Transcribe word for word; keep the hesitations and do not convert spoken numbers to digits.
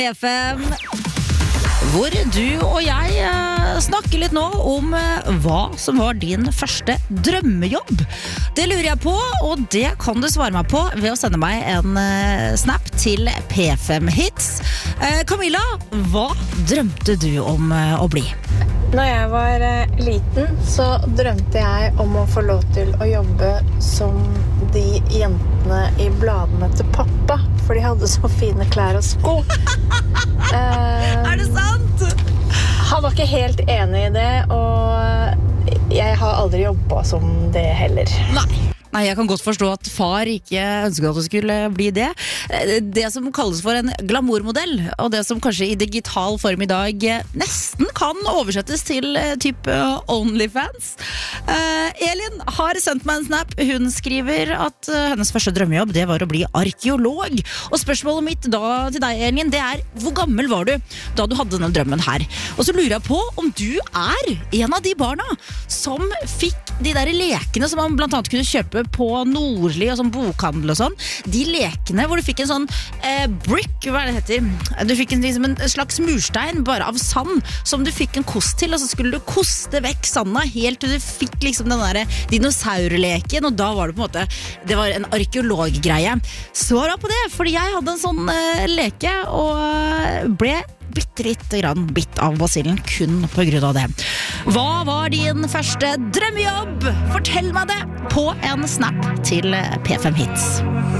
F M, hvor du og jeg eh, snakker litt nå om eh, hva som var din første drømmejobb. Det lurer jeg på, og det kan du svare meg på ved å sende meg en eh, snap til P fem Hits. Eh, Camilla, hva drømte du om eh, å bli? Når jeg var eh, liten, så drømte jeg om å få lov til å jobbe som de jentene i bladene til pappa, for de hadde så fine klær og sko. eh, Er det sant? Han var ikke helt enig i det, og jeg har aldri jobbet som det heller. Nei. Nei, jeg kan godt forstå at far ikke ønsket at det skulle bli det. Det som kalles for en glamourmodell, og det som kanskje i digital form i dag nesten kan oversettes til type OnlyFans. Uh, Elin har sendt meg en snap. Hun skriver at uh, hennes første drømmejobb, det var å bli arkeolog. Og spørsmålet mitt da til deg, Elin, det er: hvor gammel var du da du hadde denne drømmen her? Og så lurer jeg på om du er en av de barna som fikk de der lekene som man blant annet kunne kjøpe på Nordli og sånn bokhandel og sånn. De lekene hvor du fikk en sånn eh, brick, hva er det heter? Du fikk en, liksom en slags murstein bare av sand som du fikk en kost til, og så skulle du koste vekk sanda helt til du fikk liksom den der dinosaurleken, og da var det på en måte, det var en arkeologgreie. Så bra på det, fordi jeg hadde en sånn eh, leke og ble bitte litt grann bitt av basillen kun på grunn av det. Hva var din første drømmejobb? Fortell meg det på en snap til P fem Hits.